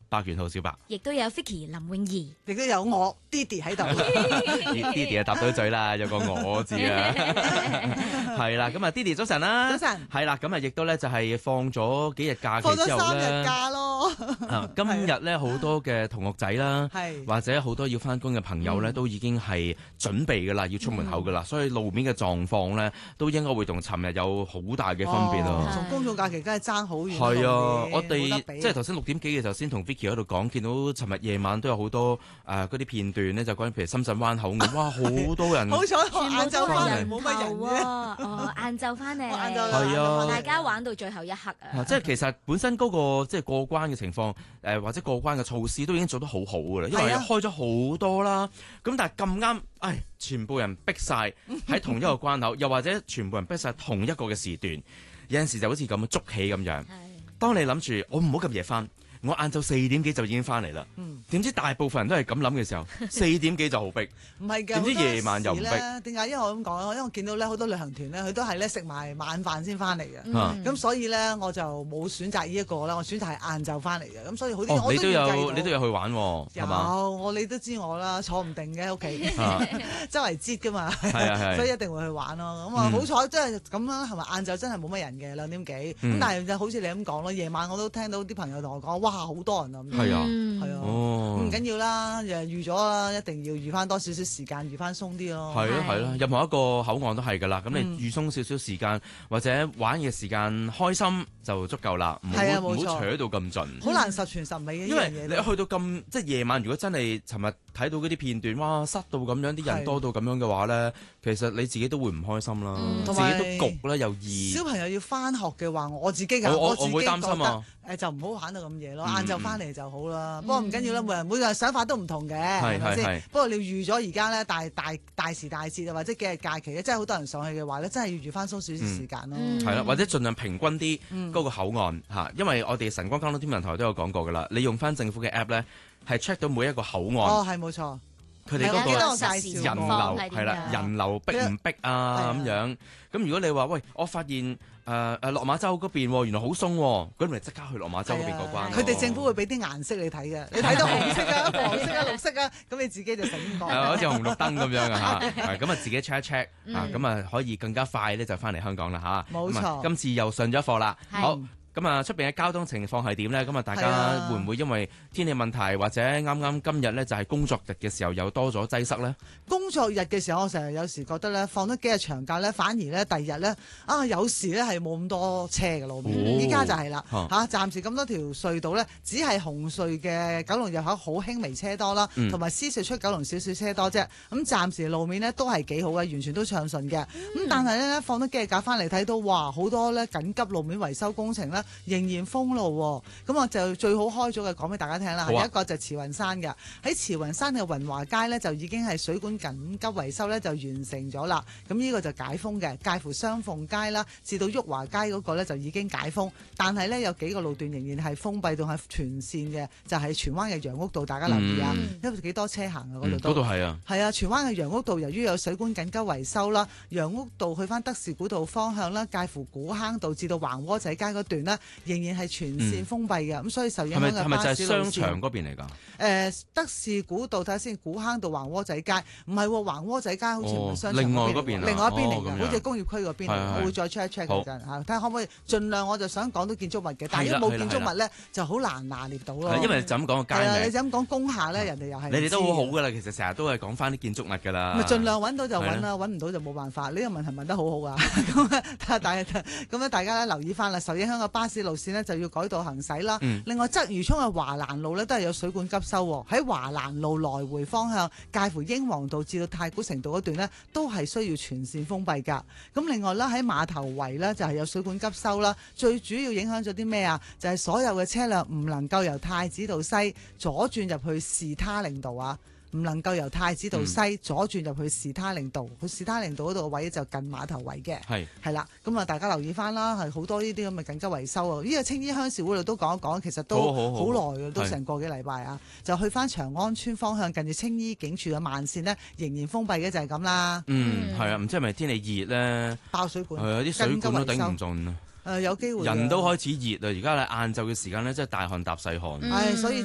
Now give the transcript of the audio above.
百元號小白， 亦都有 Vicky 林詠儀， 亦都有我 Didi 喺度。 Didi 啊答對嘴啦，有個我字啊，係啦，咁啊 Didi 早晨啦， 早晨， 係啦，咁啊亦都咧就係放咗幾日假期放咗之後 3 咧， 日假咯。 今日咧好多嘅同學仔啦，或者好多要翻工嘅朋友咧，都已經係準備噶啦，要出門口噶啦，所以路面嘅狀況咧，都應該會同尋日有好大嘅分別咯。 從公眾假期梗係爭好遠。 係啊，我哋即係頭先6點幾嘅時候先同 Vicky 喺度講，見到尋日夜晚都有好多嗰啲片段咧，就關於譬如深圳灣口岸，哇好多人。 好彩我晏晝翻嚟冇乜人啫。 哦，晏晝翻嚟， 係啊， 大家玩到最後一刻啊！ 即係其實本身嗰個即係過關嘅情況，或者過關嘅措施都已經做得好好㗎啦，因為開咗好多啦。咁但係咁啱，全部人逼晒喺同一個關口，又或者全部人逼晒同一個嘅時段，有陣時就好似咁捉棋咁樣。當你諗住我唔好咁夜翻，我晏晝4點幾就已經翻嚟啦。點知大部分人都係咁諗嘅時候，4點幾就好逼。 唔係㗎， 點知夜晚又唔逼？ 點解？因為我咁講，因為我見到咧好多旅行團咧，佢都係咧食埋晚飯先翻嚟嘅。咁所以咧我就冇選擇呢一個啦，我選擇係晏晝翻嚟嘅。咁所以好啲， 你都有去玩喎，係嘛？ 你都知我啦，坐唔定嘅屋企，周圍擠㗎嘛，所以一定會去玩咯。咁啊好彩，真係咁啦，係咪？晏晝真係冇乜人嘅2點幾。咁但係就好似你咁講咯，夜晚我都聽到啲朋友同我講，哇好多人啊！ 係啊， 係啊，唔緊要啦，預咗啦，一定要預翻多少少時間，預翻鬆啲咯。 係咯係咯，任何一個口岸都係㗎啦。咁你預鬆少少時間，或者玩嘅時間開心就足夠啦。唔好扯到咁盡。 好難十全十美嘅呢樣嘢。 因為你去到咁即係夜晚，如果真係尋日睇到嗰啲片段，哇塞到咁樣，啲人多到咁樣嘅話咧，其實你自己都會唔開心啦，自己都焗啦又熱。 小朋友要翻學嘅話，我自己我會擔心啊。 就唔好玩到咁夜咯，晏晝翻嚟就好啦。不過唔緊要啦，每個人想法都唔同嘅，係咪先？不過你預咗而家咧大時大節啊，或者幾日假期咧，真係好多人上去嘅話咧，真係要預翻鬆少少時間咯。 係啦，或者盡量平均啲嗰個口岸嚇，因為我哋晨光交通天文台都有講過㗎啦，你用翻政府嘅 app 咧，係 check 到每一個口岸。 係冇錯。 佢哋嗰個人流係啦，人流逼唔逼啊咁樣？咁如果你話喂，我發現落馬洲嗰邊原來好鬆，咁咪即刻去落馬洲嗰邊過關。 佢哋政府會俾啲顏色你睇嘅，你睇到紅色啊、黃色啊、綠色啊，咁你自己就醒覺。 好似紅綠燈咁樣啊嚇，咁啊自己 check 一 check 咁啊可以更加快咧就翻嚟香港啦嚇。 冇錯， 今次又上咗課啦。好。咁啊，出邊嘅交通情況係點呢？咁啊，大家會唔會因為天氣問題或者啱啱今日呢就係工作日嘅時候又多咗擠塞呢？工作日嘅時候，我成日有時覺得呢，放咗幾日長假呢，反而呢第二日呢，有時呢係冇咁多車嘅路面。依家就係啦暫時咁多條隧道呢，只係紅隧嘅九龍入口好輕微車多啦，同埋獅隧出九龍少少車多啫。咁暫時路面呢都係幾好嘅，完全都暢順嘅。咁但係呢，放咗幾日假翻嚟睇到，哇好多呢緊急路面維修工程呢。仍然封路喎，咁我就最好開咗嘅講俾大家聽啦。有一個就慈雲山嘅，喺慈雲山嘅雲華街呢，就已經係水管緊急維修呢，就完成咗啦。咁呢個就解封嘅，介乎雙鳳街啦至到旭華街嗰個呢，就已經解封，但係呢，有幾個路段仍然係封閉到係全線嘅，就係荃灣嘅楊屋道，大家留意啊，因為幾多車行啊嗰度都。嗰度係啊。係啊，荃灣嘅楊屋道由於有水管緊急維修啦，楊屋道去翻德士古道方向啦，介乎古坑道至到橫窩仔街嗰段呢，仍然係全線封閉嘅，咁所以受影響嘅巴士路線。係咪就係商場嗰邊嚟㗎？德士古道睇下先，古坑道橫窩仔街，唔係橫窩仔街，好似唔係商場嗰邊。另外一邊嚟嘅，好似工業區嗰邊嚟。我會再 check 一 check 嗰陣嚇，睇下可唔可以盡量，我就想講到建築物嘅，但係如果冇建築物咧，就好難拿捏到咯。 因為就咁講個街名， 你就咁講工廈咧，人哋又係。你哋都好好㗎啦，其實成日都係講翻啲建築物㗎啦。 咪盡量揾到就揾啦，揾唔到就冇辦法。呢個問題問得好好啊！咁咧，大家咧留意翻啦，受影響嘅巴士路線呢，就要改道行駛啦。另外，鰂魚涌嘅華蘭路呢，都係有水管急修喎。喺華蘭路來回方向，介乎英皇道至到太古城道嗰段呢，都係需要全線封閉㗎。咁另外啦，喺碼頭圍呢，就係有水管急修啦。最主要影響咗啲咩啊？就係所有嘅車輛唔能夠由太子道西左轉入去士他令道啊。唔能夠由太子道西左轉入去士他令道，去士他令道嗰度嘅位就近碼頭圍嘅，係啦。咁啊，大家留意翻啦，係好多呢啲咁嘅緊急維修啊。呢個青衣鄉事會度都講一講，其實都好耐嘅，都成個幾禮拜啊。就去翻長安村方向，近住青衣警署嘅慢線呢，仍然封閉嘅就係咁啦。 係啊，唔知係咪天氣熱咧？ 爆水管， 啲水管都頂唔順啊。 有機會。 人都開始熱啊！而家咧晏晝嘅時間咧，真係大汗搭細汗。 所以